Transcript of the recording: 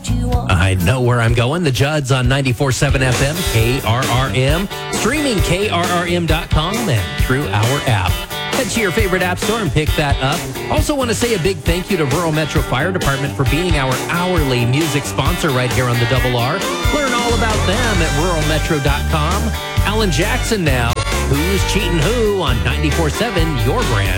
I know where I'm going. The Judds on 94.7 FM, KRRM, streaming KRRM.com and through our app. Head to your favorite app store and pick that up. Also want to say a big thank you to Rural Metro Fire Department for being our hourly music sponsor right here on the Double R. Learn all about them at ruralmetro.com. Alan Jackson now. Who's Cheating Who on 94.7, your brand.